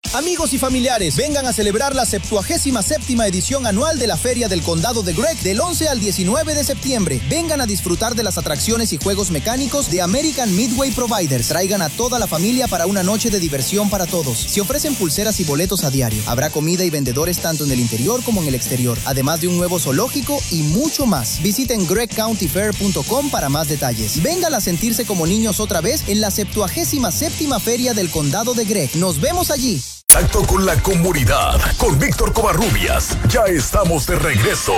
Amigos y familiares, vengan a celebrar la 77ª edición anual de la Feria del Condado de Gregg del 11 al 19 de septiembre. Vengan a disfrutar de las atracciones y juegos mecánicos de American Midway Providers. Traigan a toda la familia para una noche de diversión para todos. Se ofrecen pulseras y boletos a diario. Habrá comida y vendedores tanto en el interior como en el exterior, además de un nuevo zoológico y mucho más. Visiten greggcountyfair.com para más detalles. Vengan a sentirse como niños otra vez en la 77ª Feria del Condado de Gregg. Nos vemos allí. Contacto con la comunidad, con Víctor Covarrubias. Ya estamos de regreso.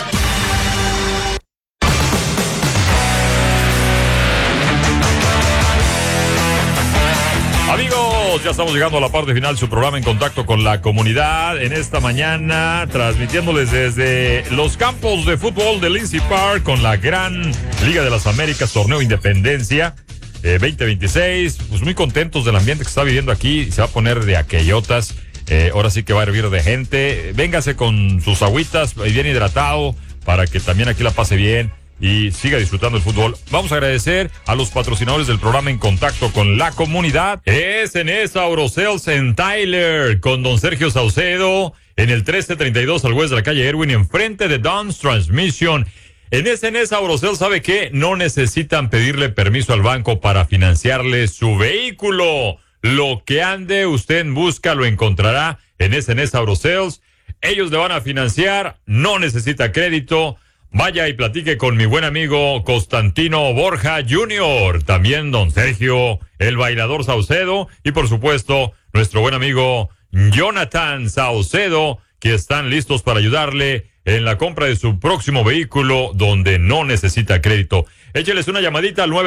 Amigos, ya estamos llegando a la parte final de su programa En Contacto con la Comunidad. En esta mañana, transmitiéndoles desde los campos de fútbol de Lindsay Park con la gran Liga de las Américas, Torneo Independencia 2026. Pues muy contentos del ambiente que está viviendo aquí. Se va a poner de aquellotas. Ahora sí que va a hervir de gente. Véngase con sus agüitas, bien hidratado, para que también aquí la pase bien y siga disfrutando el fútbol. Vamos a agradecer a los patrocinadores del programa En Contacto con la Comunidad. SNS Aurosales en Tyler, con don Sergio Saucedo, en el 1332 al west de la calle Erwin, enfrente de Don's Transmission. En SNS Aurosales, ¿sabe qué? No necesitan pedirle permiso al banco para financiarle su vehículo. Lo que ande usted en busca lo encontrará en SNS Aurosales. Ellos le van a financiar, no necesita crédito. Vaya y platique con mi buen amigo Constantino Borja Jr., también don Sergio, el bailador Saucedo, y por supuesto, nuestro buen amigo Jonathan Saucedo, que están listos para ayudarle en la compra de su próximo vehículo donde no necesita crédito. Écheles una llamadita al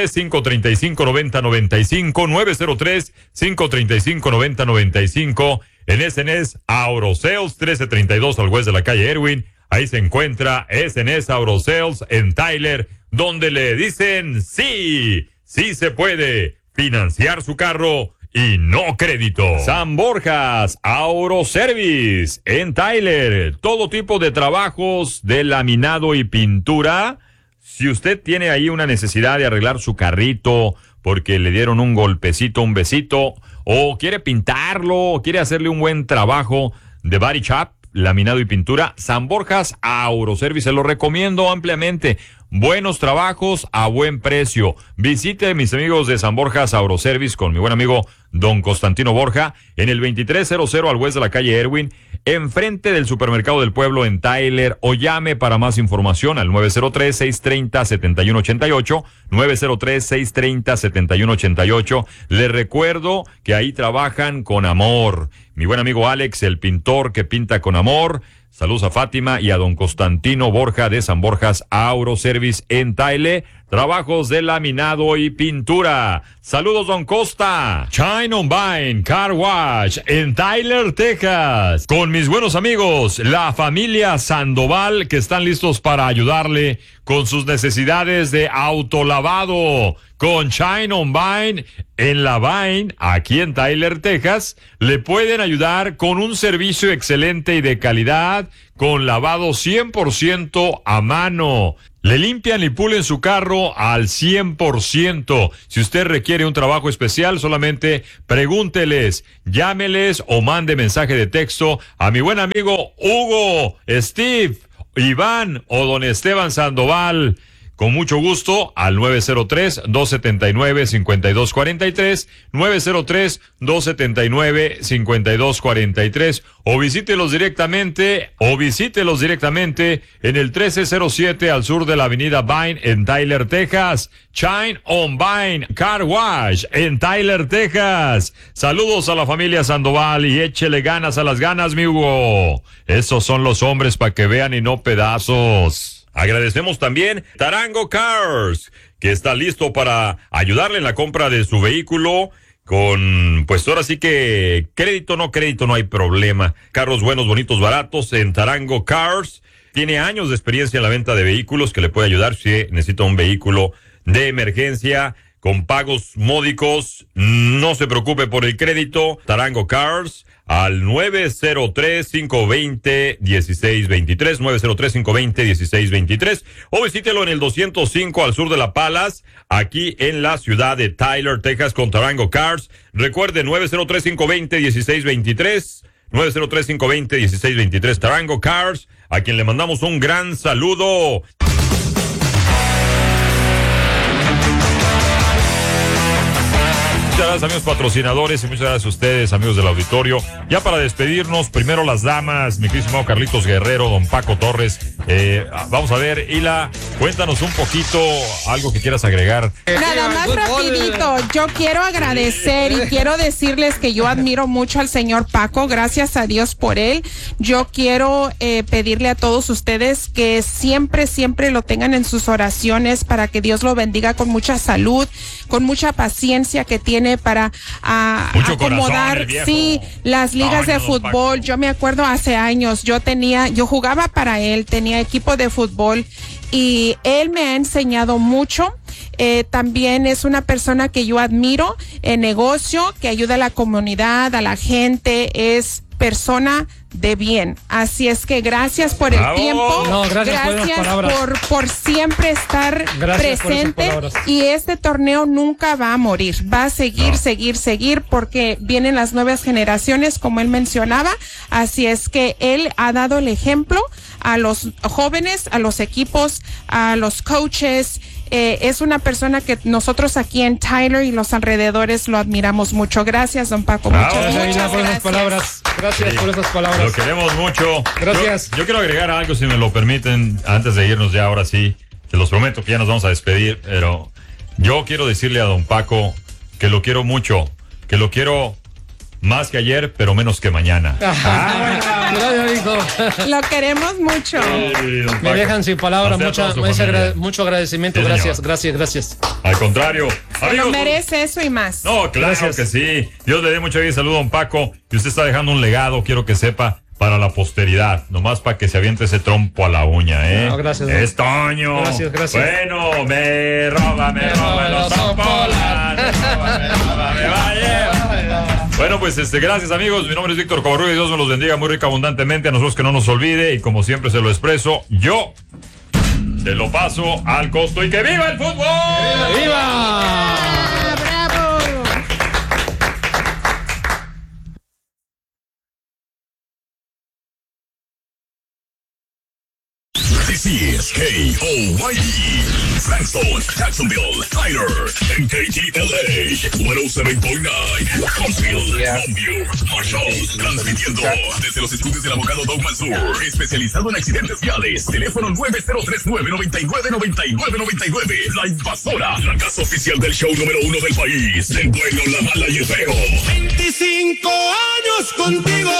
903-535-9095, 903-535-9095, en SNS Aurosales, 1332 al west de la calle Erwin. Ahí se encuentra SNS Aurosales en Tyler, donde le dicen sí se puede financiar su carro y no crédito. San Borjas Autoservice en Tyler, todo tipo de trabajos de laminado y pintura. Si usted tiene ahí una necesidad de arreglar su carrito porque le dieron un golpecito, un besito, o quiere pintarlo, o quiere hacerle un buen trabajo de body shop, laminado y pintura, San Borjas Autoservice, se lo recomiendo ampliamente. Buenos trabajos a buen precio. Visite mis amigos de San Borjas Autoservice con mi buen amigo don Constantino Borja en el 2300 al west de la calle Erwin, enfrente del supermercado del pueblo en Tyler, o llame para más información al 903-630-7188, 903-630-7188. Les recuerdo que ahí trabajan con amor. Mi buen amigo Alex, el pintor que pinta con amor. Saludos a Fátima y a don Constantino Borja de San Borjas Autoservice en Tyler. Trabajos de laminado y pintura. Saludos, don Costa. Shine on Vine Car Wash en Tyler, Texas. Con mis buenos amigos, la familia Sandoval, que están listos para ayudarle con sus necesidades de autolavado. Con Shine on Vine en la Vine, aquí en Tyler, Texas, le pueden ayudar con un servicio excelente y de calidad, con lavado 100% a mano. Le limpian y pulen su carro al 100%. Si usted requiere un trabajo especial, solamente pregúnteles, llámeles o mande mensaje de texto a mi buen amigo Hugo, Steve, Iván o don Esteban Sandoval. Con mucho gusto al 903-279-5243, 903-279-5243, o visítelos directamente en el 1307 al sur de la avenida Vine en Tyler, Texas. Shine on Vine Car Wash en Tyler, Texas. Saludos a la familia Sandoval y échele ganas a las ganas, mi Hugo. Esos son los hombres para que vean y no pedazos. Agradecemos también Tarango Cars, que está listo para ayudarle en la compra de su vehículo con, pues ahora sí que crédito, no hay problema. Carros buenos, bonitos, baratos en Tarango Cars. Tiene años de experiencia en la venta de vehículos que le puede ayudar si necesita un vehículo de emergencia con pagos módicos. No se preocupe por el crédito. Tarango Cars al 903-520-1623, 903-520-1623, o visítelo en el 205 al sur de La Palas, aquí en la ciudad de Tyler, Texas, con Tarango Cars. Recuerde, 903-520-1623, 903-520-1623, Tarango Cars, a quien le mandamos un gran saludo. Muchas gracias, amigos patrocinadores, y muchas gracias a ustedes, amigos del auditorio. Ya para despedirnos, primero las damas, mi querido Carlitos Guerrero, don Paco Torres. Vamos a ver, Hila, cuéntanos un poquito, algo que quieras agregar. Nada más rapidito, yo quiero agradecer y quiero decirles que yo admiro mucho al señor Paco, gracias a Dios por él. Yo quiero pedirle a todos ustedes que siempre lo tengan en sus oraciones para que Dios lo bendiga con mucha salud, con mucha paciencia que tiene para acomodar, sí, las ligas de fútbol. Yo me acuerdo hace años, yo jugaba para él, tenía equipo de fútbol y él me ha enseñado mucho. También es una persona que yo admiro en negocio, que ayuda a la comunidad, a la gente, es persona de bien. Así es que gracias por el tiempo. No, gracias por siempre estar presente, y este torneo nunca va a morir, va a seguir porque vienen las nuevas generaciones, como él mencionaba. Así es que él ha dado el ejemplo a los jóvenes, a los equipos, a los coaches. Es una persona que nosotros aquí en Tyler y los alrededores lo admiramos mucho. Gracias, don Paco. Muchas gracias. Gracias por esas palabras. Lo queremos mucho. Gracias. Yo quiero agregar algo, si me lo permiten, antes de irnos ya, ahora sí. Se los prometo que ya nos vamos a despedir, pero yo quiero decirle a don Paco que lo quiero mucho, que lo quiero más que ayer, pero menos que mañana. Lo queremos mucho. Me dejan sin palabras, mucho agradecimiento. Sí, gracias. Al contrario, amigos, lo merece eso y más. No, claro que sí. Dios le dé mucho bien. Saludo a don Paco. Y usted está dejando un legado, quiero que sepa, para la posteridad. Nomás para que se aviente ese trompo a la uña, ¿eh? No, gracias. Es Toño. Gracias. Bueno, me roba los trompolas. Me va a llevar. Bueno, pues gracias, amigos. Mi nombre es Víctor Covarrubias. Dios me los bendiga muy rica abundantemente. A nosotros que no nos olvide, y como siempre se lo expreso, yo se lo paso al costo. ¡Y que viva el fútbol! ¡Viva! ¡Bravo! This is KOYE, Frankston, Jacksonville, Tyler, and KTLA, 107.9, Huntsville, Longview, Marshall, transmitiendo desde los estudios del abogado Doug Mansour, especializado en accidentes viales. Teléfono 9039-999999. La Invasora, la casa oficial del show número 1 del país, el bueno, la mala y el feo. 25 años contigo,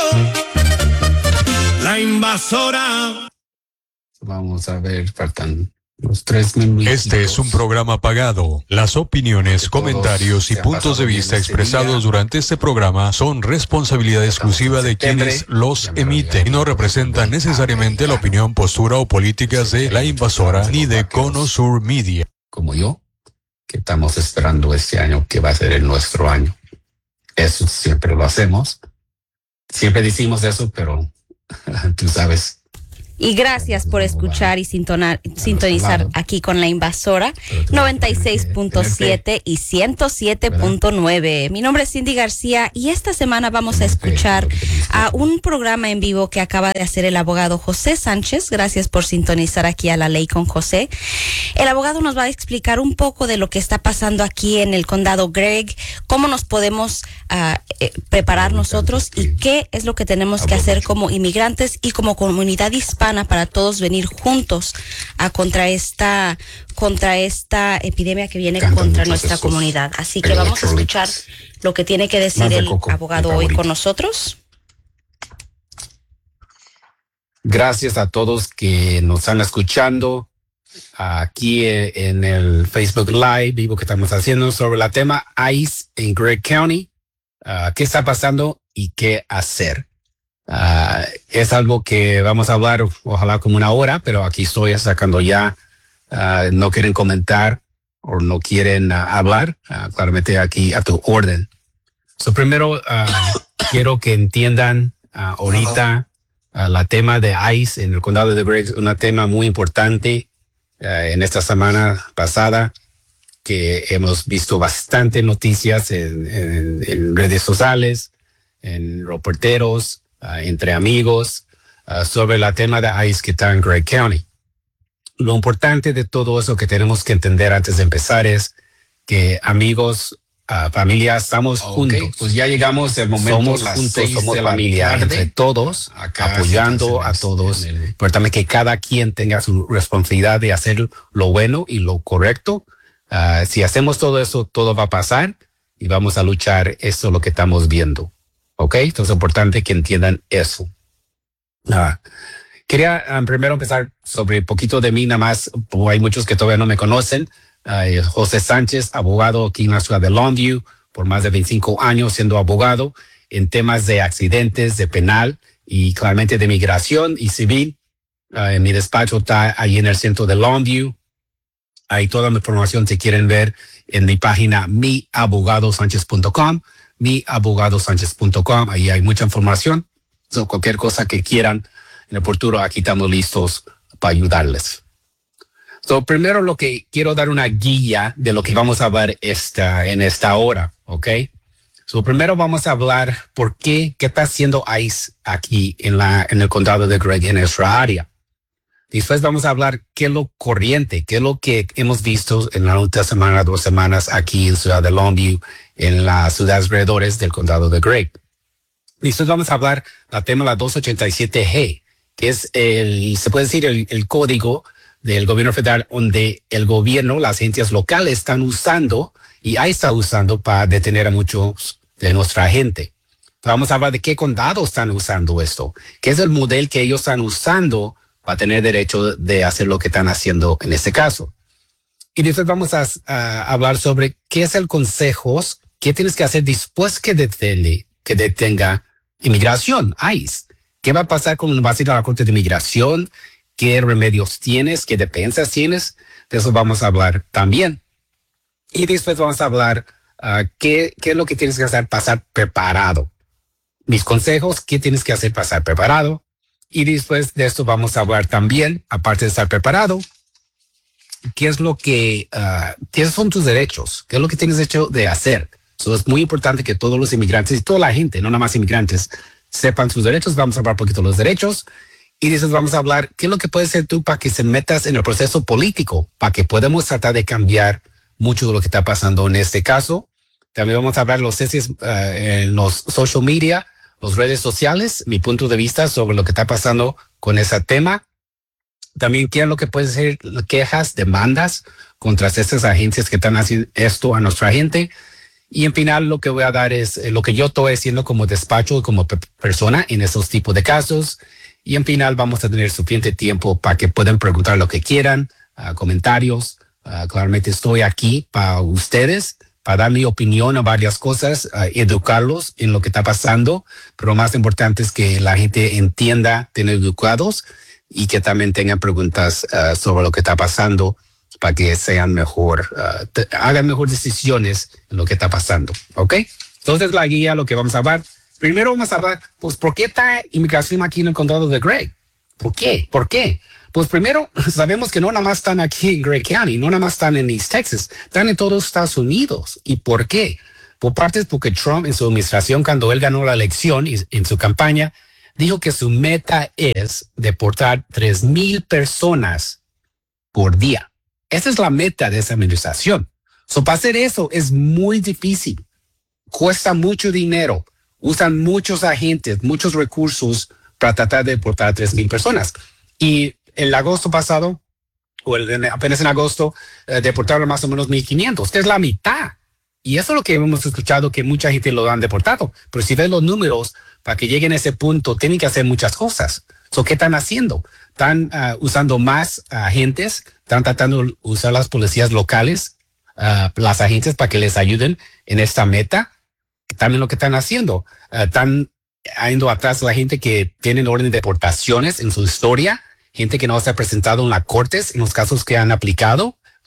La Invasora. Vamos a ver, faltan los 3 minutos. Este es un programa pagado. Las opiniones, comentarios y puntos de vista expresados durante este programa son responsabilidad exclusiva de quienes los emiten y no representan necesariamente la opinión, postura o políticas de La Invasora ni de Cono Sur Media. Como yo, que estamos esperando este año, que va a ser nuestro año. Eso siempre lo hacemos. Siempre decimos eso, pero tú sabes. Y gracias por escuchar y sintonizar aquí con La Invasora 96.7 y 107.9. Mi nombre es Cindy García y esta semana vamos a escuchar a un programa en vivo que acaba de hacer el abogado José Sánchez. Gracias por sintonizar aquí a La Ley con José. El abogado nos va a explicar un poco de lo que está pasando aquí en el condado Gregg, cómo nos podemos preparar nosotros y qué es lo que tenemos que hacer como inmigrantes y como comunidad hispana para todos venir juntos contra esta epidemia que viene contra nuestra comunidad. Así que vamos a escuchar lo que tiene que decir el abogado hoy con nosotros. Gracias a todos que nos están escuchando aquí en el Facebook Live vivo que estamos haciendo sobre el tema ICE en Gregg County. ¿Qué está pasando y qué hacer? Es algo que vamos a hablar ojalá como una hora, pero aquí estoy sacando ya. No quieren comentar o no quieren hablar, claramente aquí a tu orden. Primero, quiero que entiendan ahorita la tema de ICE en el condado de Gregg, un tema muy importante en esta semana pasada, que hemos visto bastante noticias en redes sociales, en reporteros, entre amigos, sobre la tema de ICE que está en Gregg County. Lo importante de todo eso que tenemos que entender antes de empezar es que, amigos, familia, estamos juntos. Pues ya llegamos el momento. Somos juntos, somos familia, entre todos, apoyando a todos. Pero también que cada quien tenga su responsabilidad de hacer lo bueno y lo correcto. Si hacemos todo eso, todo va a pasar y vamos a luchar. Eso es lo que estamos viendo. ¿Ok? Entonces es importante que entiendan eso. Quería primero empezar sobre un poquito de mí, nada más, porque hay muchos que todavía no me conocen. José Sánchez, abogado aquí en la ciudad de Longview, por más de 25 años siendo abogado en temas de accidentes, de penal y claramente de migración y civil. En mi despacho está ahí en el centro de Longview. Hay toda mi información si quieren ver en mi página miabogadosanchez.com, miabogadosanchez.com. Ahí hay mucha información. Cualquier cosa que quieran en el futuro, aquí estamos listos para ayudarles. Primero lo que quiero dar una guía de lo que vamos a ver en esta hora, ¿ok? Primero vamos a hablar qué está haciendo ICE aquí en el condado de Gregg, en nuestra área. Después vamos a hablar qué es lo corriente, qué es lo que hemos visto en la última semana, 2 semanas aquí en la ciudad de Longview, en las ciudades alrededores del condado de Gregg. Después vamos a hablar del tema de la 287G, que es se puede decir el código del gobierno federal donde el gobierno, las agencias locales están usando y ahí está usando para detener a muchos de nuestra gente. Vamos a hablar de qué condados están usando esto, qué es el modelo que ellos están usando para tener derecho de hacer lo que están haciendo en este caso. Y después vamos a hablar sobre qué es el consejo, qué tienes que hacer después que detenga inmigración, ICE. ¿Qué va a pasar cuando vas a ir a la Corte de Inmigración? ¿Qué remedios tienes? ¿Qué defensas tienes? De eso vamos a hablar también. Y después vamos a hablar qué es lo que tienes que hacer para estar preparado. Mis consejos, qué tienes que hacer para estar preparado. Y después de esto vamos a hablar también, aparte de estar preparado, qué son tus derechos, qué es lo que tienes hecho de hacer. Es muy importante que todos los inmigrantes y toda la gente, no nada más inmigrantes, sepan sus derechos. Vamos a hablar un poquito de los derechos. Y después vamos a hablar qué es lo que puedes hacer tú para que se metas en el proceso político, para que podamos tratar de cambiar mucho de lo que está pasando en este caso. También vamos a hablar en los social media, las redes sociales, mi punto de vista sobre lo que está pasando con ese tema. También qué es lo que puede ser quejas, demandas contra estas agencias que están haciendo esto a nuestra gente. Y en final lo que voy a dar es lo que yo estoy haciendo como despacho y como persona en esos tipos de casos. Y en final vamos a tener suficiente tiempo para que puedan preguntar lo que quieran, comentarios. Claramente estoy aquí para ustedes, para dar mi opinión a varias cosas, educarlos en lo que está pasando. Pero lo más importante es que la gente entienda, tener educados y que también tengan preguntas sobre lo que está pasando para que sean mejor, hagan mejores decisiones en lo que está pasando. ¿Ok? Entonces la guía, lo que vamos a hablar. Primero vamos a hablar, pues, ¿por qué está inmigración aquí en el condado de Gregg? ¿Por qué? Pues primero, sabemos que no nada más están aquí en Gregg County, no nada más están en East Texas, están en todos Estados Unidos. ¿Y por qué? Por parte porque Trump en su administración, cuando él ganó la elección y en su campaña, dijo que su meta es deportar 3,000 personas por día. Esa es la meta de esa administración. Para hacer eso es muy difícil. Cuesta mucho dinero. Usan muchos agentes, muchos recursos para tratar de deportar a 3,000 personas. Y el agosto pasado, apenas en agosto, deportaron más o menos 1,500, que es la mitad. Y eso es lo que hemos escuchado, que mucha gente lo han deportado. Pero si ves los números, para que lleguen a ese punto, tienen que hacer muchas cosas. ¿Qué están haciendo? Están usando más agentes, están tratando de usar las policías locales, las agencias para que les ayuden en esta meta. También lo que están haciendo, están yendo atrás de la gente que tienen orden de deportaciones en su historia, gente que no se ha presentado en las cortes en los casos que han aplicado.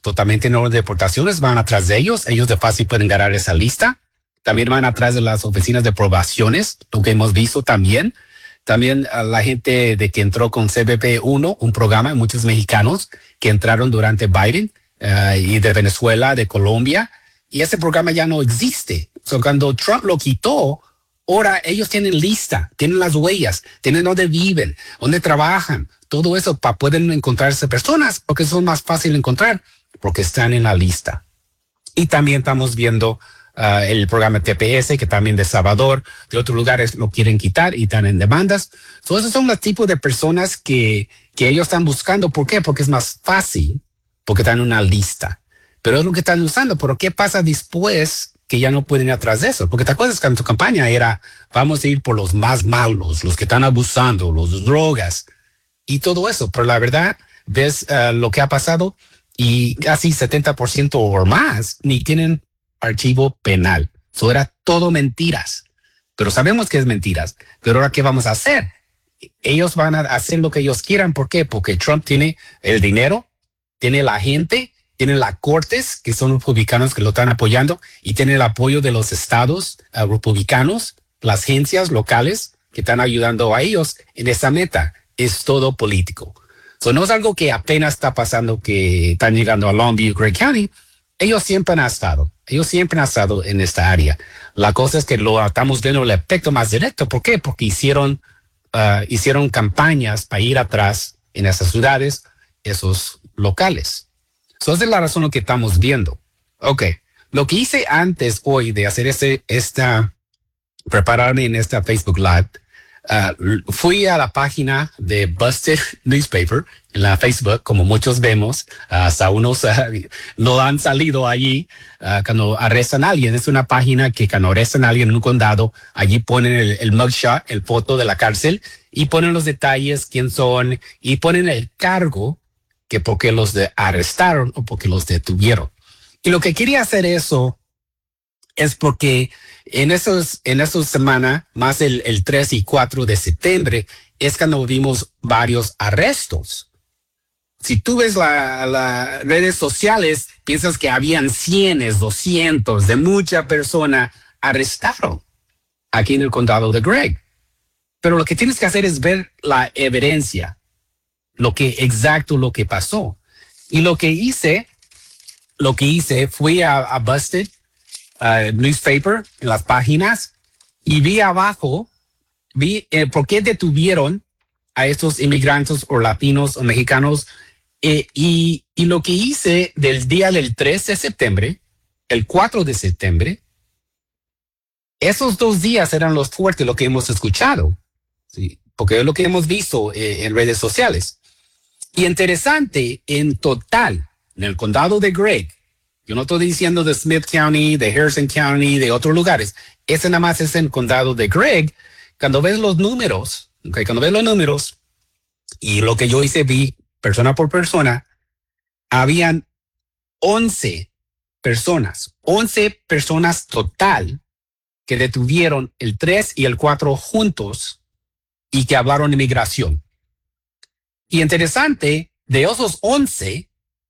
totalmente no deportaciones, van atrás de ellos de fácil pueden ganar esa lista. También van atrás de las oficinas de probaciones, lo que hemos visto también. También a la gente de que entró con CBP1, un programa, muchos mexicanos que entraron durante Biden y de Venezuela, de Colombia, y ese programa ya no existe. Cuando Trump lo quitó, ahora ellos tienen lista, tienen las huellas, tienen dónde viven, dónde trabajan, todo eso para pueden encontrarse personas, porque son más fácil de encontrar, porque están en la lista. Y también estamos viendo el programa TPS, que también de Salvador, de otros lugares lo quieren quitar y están en demandas. Esos son los tipos de personas que ellos están buscando. ¿Por qué? Porque es más fácil, porque están en una lista. Pero es lo que están usando. Pero ¿qué pasa después que ya no pueden ir atrás de eso? Porque te acuerdas que en tu campaña era, vamos a ir por los más malos, los que están abusando, los drogas y todo eso. Pero la verdad, ves lo que ha pasado y casi 70% o más ni tienen archivo penal. Eso era todo mentiras. Pero sabemos que es mentiras. Pero ahora, ¿qué vamos a hacer? Ellos van a hacer lo que ellos quieran. ¿Por qué? Porque Trump tiene el dinero, tiene la gente, tiene las cortes, que son republicanos que lo están apoyando, y tiene el apoyo de los estados republicanos, las agencias locales que están ayudando a ellos en esa meta. Es todo político. No es algo que apenas está pasando, que están llegando a Longview, Gray County. Ellos siempre han estado en esta área. La cosa es que lo estamos viendo el efecto más directo. ¿Por qué? Porque hicieron campañas para ir atrás en esas ciudades, esos locales. Esa es la razón lo que estamos viendo. Ok, lo que hice antes hoy de hacer prepararme en esta Facebook Live, fui a la página de Busted Newspaper en la Facebook, como muchos vemos, hasta unos no han salido allí cuando arrestan a alguien. Es una página que cuando arrestan a alguien en un condado, allí ponen el mugshot, el foto de la cárcel, y ponen los detalles, quién son, y ponen el cargo, que porque los arrestaron o porque los detuvieron. Y lo que quería hacer eso es porque en esos semanas, más el 3 y 4 de septiembre, es cuando vimos varios arrestos. Si tú ves las redes sociales, piensas que habían cientos, 200 de muchas personas arrestaron aquí en el condado de Gregg. Pero lo que tienes que hacer es ver la evidencia, lo que pasó. Y lo que hice fui a Busted Newspaper, en las páginas, y vi abajo, por qué detuvieron a estos inmigrantes o latinos o mexicanos, y lo que hice del día del 3 de septiembre, el 4 de septiembre, esos 2 días eran los fuertes, lo que hemos escuchado, ¿sí? Porque es lo que hemos visto en redes sociales. Y interesante, en total, en el condado de Gregg, yo no estoy diciendo de Smith County, de Harrison County, de otros lugares. Ese nada más es en el condado de Gregg. Cuando ves los números, y lo que yo hice, vi persona por persona, habían 11 personas total que detuvieron el 3 y el 4 juntos y que hablaron de inmigración. Y interesante, de esos 11,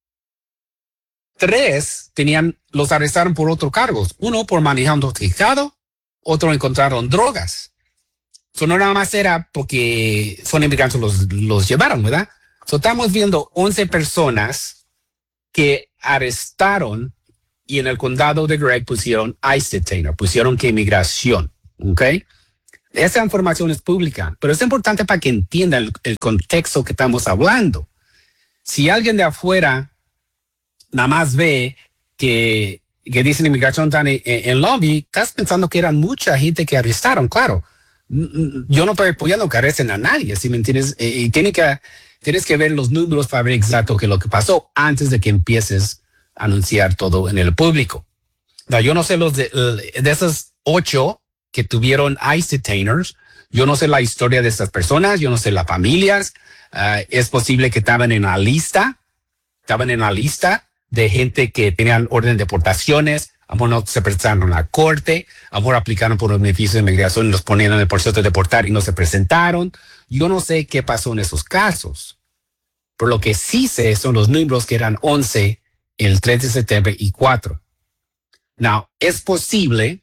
3 los arrestaron por otros cargos. Uno por manejando intoxicado, otro encontraron drogas. Eso no nada más era porque son inmigrantes los llevaron, ¿verdad? Estamos viendo 11 personas que arrestaron y en el condado de Gregg pusieron ICE detainer, pusieron que inmigración, ¿ok? Esa información es pública, pero es importante para que entiendan el contexto que estamos hablando. Si alguien de afuera nada más ve que dicen inmigración tan en lobby, estás pensando que eran mucha gente que arrestaron. Claro, yo no estoy apoyando que arresten a nadie, ¿sí me entiendes? Y tienes que ver los números para ver exacto qué es lo que pasó antes de que empieces a anunciar todo en el público. No, yo no sé de esos 8 que tuvieron ICE detainers, yo no sé la historia de estas personas, yo no sé las familias. Es posible que estaban en la lista de gente que tenían orden de deportaciones, a lo mejor no se presentaron a la corte, a lo mejor aplicaron por los beneficios de inmigración y los ponían en el proceso de deportar y no se presentaron. Yo no sé qué pasó en esos casos. Por lo que sí sé son los números que eran 11 el 3 de septiembre y 4. Now, es posible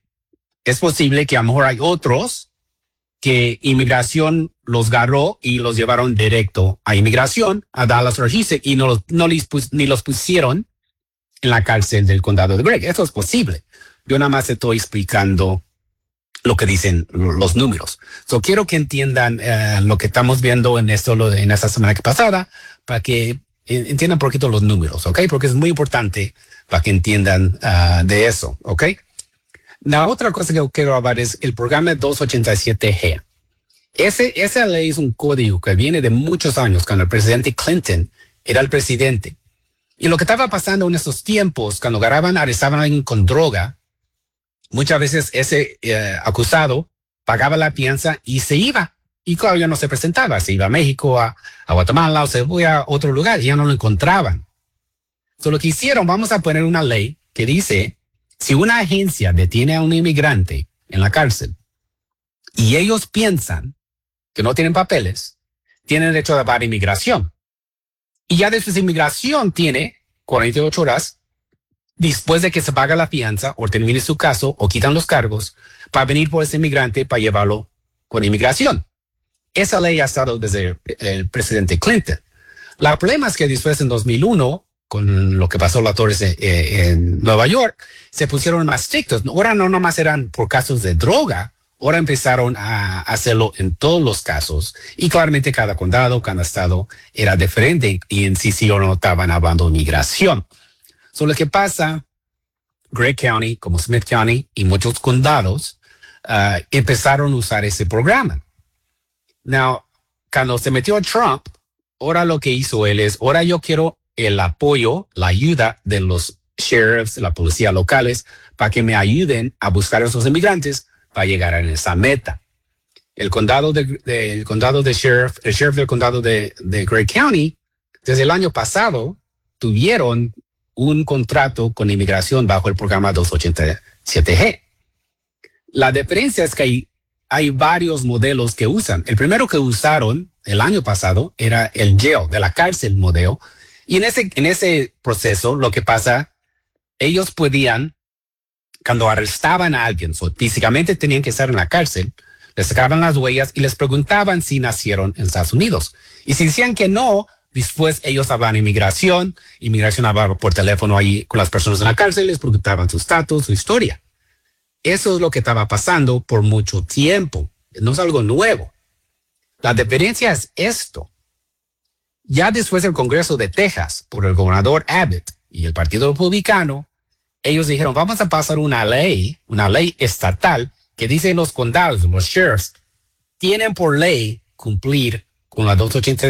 que a lo mejor hay otros que inmigración los agarró y los llevaron directo a inmigración, a Dallas o Houston, y ni los pusieron en la cárcel del condado de Gregg. Eso es posible. Yo nada más estoy explicando lo que dicen los números. So, quiero que entiendan lo que estamos viendo en esta semana que pasada, para que entiendan un poquito los números, ¿ok? Porque es muy importante para que entiendan de eso, ¿ok? La otra cosa que quiero hablar es el programa 287G. Esa ley es un código que viene de muchos años, cuando el presidente Clinton era el presidente. Y lo que estaba pasando en esos tiempos, cuando arrestaban a alguien con droga, muchas veces ese acusado pagaba la fianza y se iba. Y claro, ya no se presentaba. Se iba a México, a Guatemala, o se fue a otro lugar y ya no lo encontraban. So, lo que hicieron, vamos a poner una ley que dice, si una agencia detiene a un inmigrante en la cárcel y ellos piensan que no tienen papeles, tienen derecho a llevar inmigración. Y ya después de inmigración tiene 48 horas después de que se paga la fianza o termine su caso o quitan los cargos para venir por ese inmigrante para llevarlo con inmigración. Esa ley ha estado desde el presidente Clinton. El problema es que después en 2001, con lo que pasó la Torres en Nueva York, se pusieron más estrictos. Ahora no nomás eran por casos de droga, ahora empezaron a hacerlo en todos los casos. Y claramente cada condado, cada estado era diferente y en sí o no estaban hablando de migración. So, lo que pasa, Gregg County, como Smith County y muchos condados empezaron a usar ese programa. Now, cuando se metió Trump, ahora lo que hizo él es, ahora yo quiero el apoyo, la ayuda de los sheriffs, la policía locales, para que me ayuden a buscar a esos inmigrantes para llegar a esa meta. El sheriff del condado de Gregg County, desde el año pasado, tuvieron un contrato con inmigración bajo el programa 287G. La diferencia es que hay varios modelos que usan. El primero que usaron el año pasado era el jail, de la cárcel modelo. Y en ese proceso, lo que pasa, ellos podían, cuando arrestaban a alguien, físicamente tenían que estar en la cárcel, les sacaban las huellas y les preguntaban si nacieron en Estados Unidos. Y si decían que no, después ellos hablaban inmigración hablaba por teléfono ahí con las personas en la cárcel, les preguntaban su estatus, su historia. Eso es lo que estaba pasando por mucho tiempo. No es algo nuevo. La diferencia es esto. Ya después del Congreso de Texas, por el gobernador Abbott y el Partido Republicano, ellos dijeron, vamos a pasar una ley estatal que dice los condados, los sheriffs, tienen por ley cumplir con la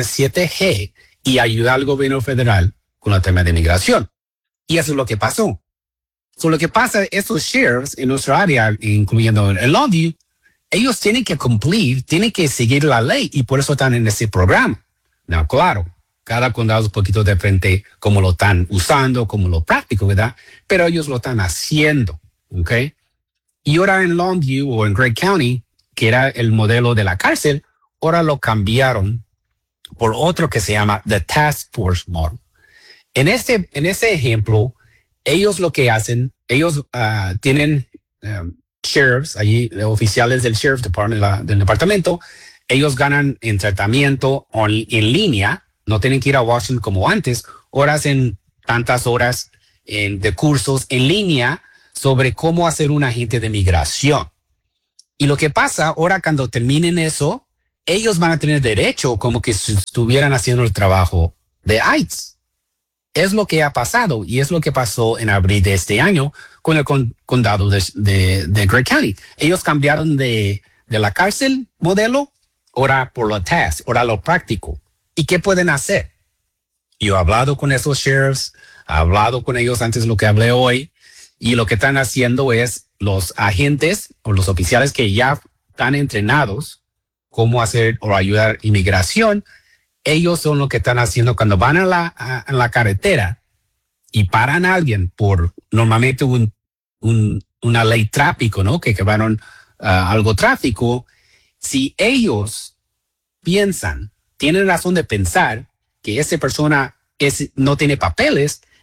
287G y ayudar al gobierno federal con el tema de migración. Y eso es lo que pasó. So, lo que pasa, estos sheriffs en nuestra área, incluyendo en Longview, ellos tienen que cumplir, tienen que seguir la ley y por eso están en ese programa. No, claro, cada condado es un poquito diferente cómo lo están usando, como lo práctico, ¿verdad? Pero ellos lo están haciendo, ¿ok? Y ahora en Longview o en Gregg County, que era el modelo de la cárcel, ahora lo cambiaron por otro que se llama The Task Force Model. En ese ejemplo, ellos lo que hacen, ellos tienen sheriffs, allí oficiales del Sheriff Department, del departamento, ellos ganan en tratamiento en línea, no tienen que ir a Washington como antes, ahora hacen tantas horas de cursos en línea sobre cómo hacer un agente de migración. Y lo que pasa ahora cuando terminen eso, ellos van a tener derecho como que si estuvieran haciendo el trabajo de ICE. Es lo que ha pasado y es lo que pasó en abril de este año con el condado de Gregg County. Ellos cambiaron de la cárcel modelo ahora por lo task, ahora lo práctico. ¿Y qué pueden hacer? Yo he hablado con esos sheriffs, he hablado con ellos antes de lo que hablé hoy, y lo que están haciendo es los agentes o los oficiales que ya están entrenados cómo hacer o ayudar inmigración, ellos son lo que están haciendo cuando van a la carretera y paran a alguien por normalmente una ley tráfico, ¿no? Que van algo tráfico. Si ellos piensan, tienen razón de pensar que esa persona no tiene papeles,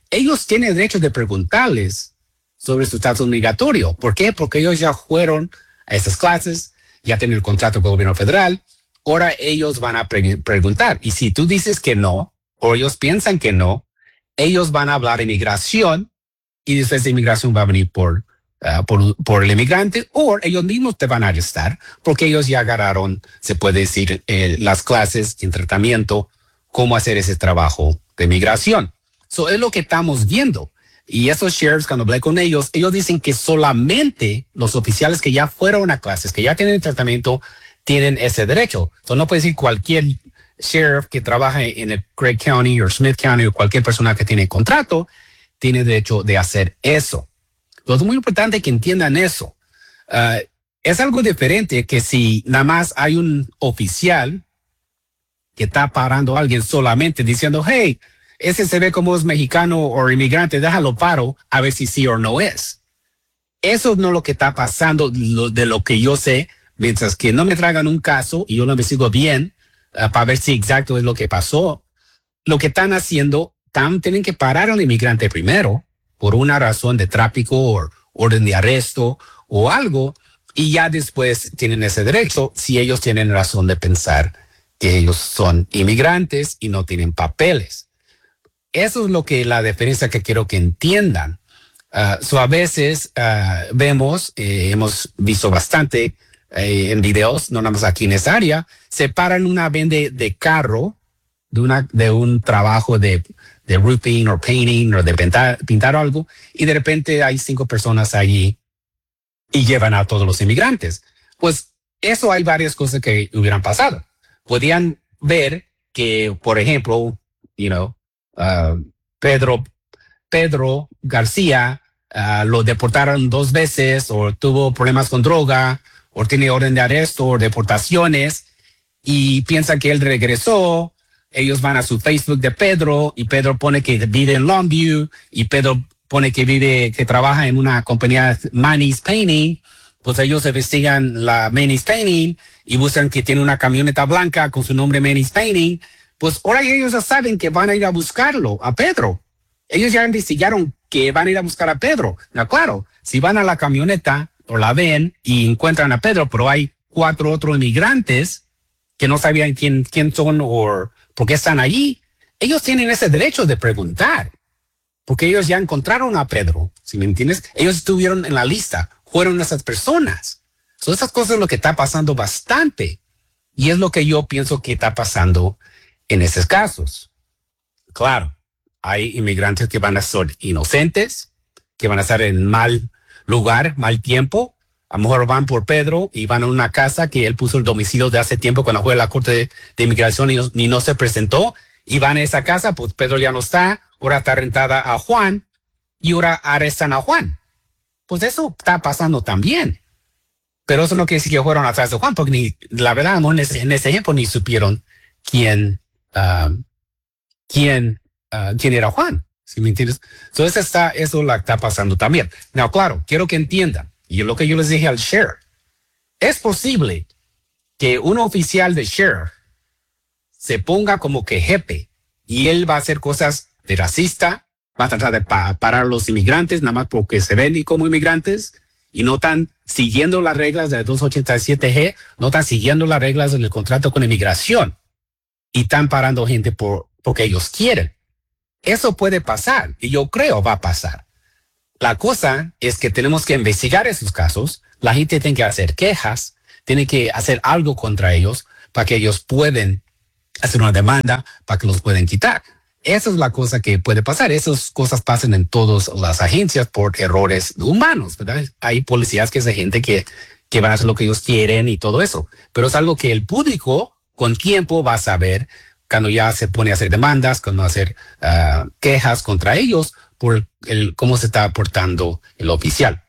ellos tienen derecho de preguntarles sobre su estatus migratorio. ¿Por qué? Porque ellos ya fueron a esas clases, ya tienen el contrato con el gobierno federal. Ahora ellos van a preguntar. Y si tú dices que no, o ellos piensan que no, ellos van a hablar de inmigración y después de inmigración va a venir por el inmigrante, o ellos mismos te van a arrestar porque ellos ya agarraron, se puede decir, las clases en tratamiento, cómo hacer ese trabajo de migración. Eso es lo que estamos viendo. Y esos sheriffs, cuando hablé con ellos dicen que solamente los oficiales que ya fueron a clases, que ya tienen tratamiento, tienen ese derecho. Entonces no puede decir cualquier sheriff que trabaja en el Gregg County o Smith County o cualquier persona que tiene contrato, tiene derecho de hacer eso. Entonces es muy importante que entiendan eso. Es algo diferente que si nada más hay un oficial que está parando a alguien solamente diciendo, hey, ese se ve como es mexicano o inmigrante, déjalo paro a ver si sí o no es. Eso no es lo que está pasando de lo que yo sé, mientras que no me traigan un caso y yo lo investigo bien para ver si exacto es lo que pasó. Lo que están haciendo, tienen que parar al inmigrante primero por una razón de tráfico o orden de arresto o algo, y ya después tienen ese derecho si ellos tienen razón de pensar que ellos son inmigrantes y no tienen papeles. Eso es lo que la diferencia que quiero que entiendan. A veces vemos, hemos visto bastante en videos, no nada más aquí en esa área, se paran una vende de carro de un trabajo de roofing o painting o de pintar algo, y de repente hay 5 personas allí y llevan a todos los inmigrantes. Pues eso hay varias cosas que hubieran pasado. Podían ver que, por ejemplo, Pedro García lo deportaron 2 veces, o tuvo problemas con droga, o tiene orden de arresto o deportaciones, y piensan que él regresó. Ellos van a su Facebook de Pedro, y Pedro pone que vive en Longview, y Pedro pone que trabaja en una compañía, Manny's Painting. Pues ellos investigan la Manny's Painting y buscan que tiene una camioneta blanca con su nombre Manny's Painting. Pues ahora ellos ya saben que van a ir a buscarlo, a Pedro. Ellos ya investigaron que van a ir a buscar a Pedro. No, claro, si van a la camioneta o la ven y encuentran a Pedro, pero hay 4 otros inmigrantes que no sabían quién son o por qué están allí, ellos tienen ese derecho de preguntar, porque ellos ya encontraron a Pedro, ¿sí me entiendes? Ellos estuvieron en la lista, fueron esas personas. Esas cosas es lo que está pasando bastante, y es lo que yo pienso que está pasando en esos casos. Claro, hay inmigrantes que van a ser inocentes, que van a estar en mal lugar, mal tiempo. A lo mejor van por Pedro y van a una casa que él puso el domicilio de hace tiempo cuando fue a la corte de inmigración y no se presentó. Y van a esa casa, pues Pedro ya no está, ahora está rentada a Juan y ahora arrestan a Juan. Pues eso está pasando también. Pero eso no quiere decir que fueron atrás de Juan, porque la verdad, no, en ese tiempo ni supieron quién era Juan. ¿Sí me entiendes? Entonces eso la está pasando también. No, claro, quiero que entiendan. Y lo que yo les dije al sheriff, es posible que un oficial de sheriff se ponga como que jefe y él va a hacer cosas de racista, va a tratar de parar a los inmigrantes nada más porque se ven como inmigrantes y no están siguiendo las reglas de 287G, no están siguiendo las reglas del contrato con inmigración y están parando gente porque ellos quieren. Eso puede pasar y yo creo va a pasar. La cosa es que tenemos que investigar esos casos. La gente tiene que hacer quejas, tiene que hacer algo contra ellos para que ellos puedan hacer una demanda para que los puedan quitar. Esa es la cosa que puede pasar. Esas cosas pasan en todas las agencias por errores humanos, ¿verdad? Hay policías que es gente que van a hacer lo que ellos quieren y todo eso. Pero es algo que el público con tiempo va a saber cuando ya se pone a hacer demandas, cuando hacer quejas contra ellos por cómo se está portando el oficial.